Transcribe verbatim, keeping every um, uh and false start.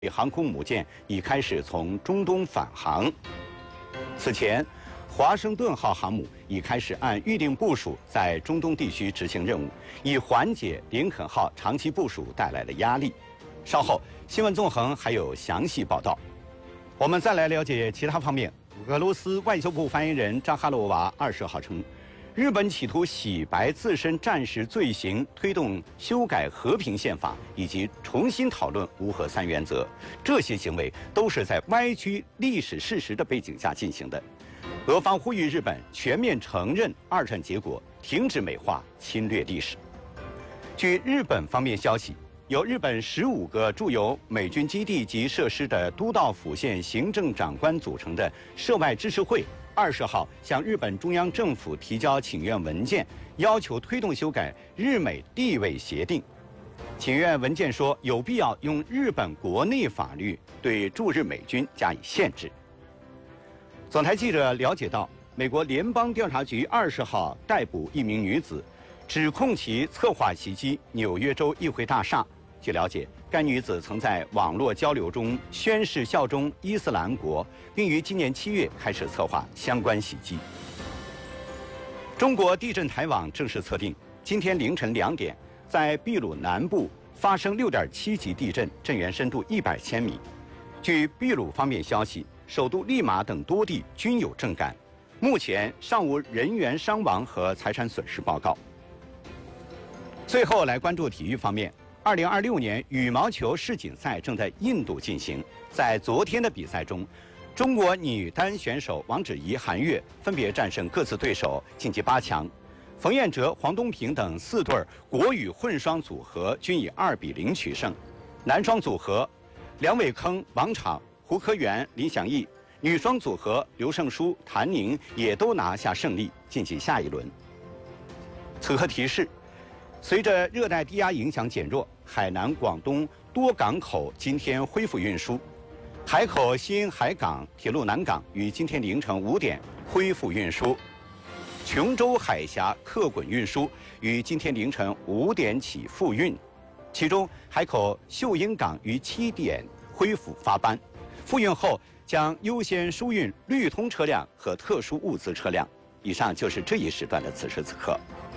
航空母舰已开始从中东返航。此前，华盛顿号航母已开始按预定部署在中东地区执行任务，以缓解林肯号长期部署带来的压力。稍后，新闻纵横还有详细报道。我们再来了解其他方面。俄罗斯外交部发言人扎哈罗娃二十号称，日本企图洗白自身战时罪行，推动修改和平宪法以及重新讨论无核三原则，这些行为都是在歪曲历史事实的背景下进行的。俄方呼吁日本全面承认二战结果，停止美化侵略历史。据日本方面消息，由日本十五个驻有美军基地及设施的都道府县行政长官组成的涉外支持会，二十号向日本中央政府提交请愿文件，要求推动修改日美地位协定。请愿文件说，有必要用日本国内法律对驻日美军加以限制。总台记者了解到，美国联邦调查局二十号逮捕一名女子，指控其策划袭击纽约州议会大厦。据了解，该女子曾在网络交流中宣誓效忠伊斯兰国，并于今年七月开始策划相关袭击。中国地震台网正式测定，今天凌晨两点，在秘鲁南部发生六点七级地震，震源深度一百千米。据秘鲁方面消息，首都利马等多地均有震感，目前尚无人员伤亡和财产损失报告。最后来关注体育方面。二零二六年羽毛球世锦赛正在印度进行，在昨天的比赛中，中国女单选手王芷怡、韩悦分别战胜各自对手晋级八强。冯彦哲、黄东萍等四对国羽混双组合均以二比零取胜。男双组合梁伟铿、王昶、胡科元、林祥义；女双组合刘胜书、谭宁也都拿下胜利，晋级下一轮。此刻提示。随着热带低压影响减弱，海南、广东多港口今天恢复运输。海口新海港铁路南港于今天凌晨五点恢复运输。琼州海峡客滚运输于今天凌晨五点起复运，其中海口秀英港于七点恢复发班，复运后将优先输运绿通车辆和特殊物资车辆。以上就是这一时段的此时此刻。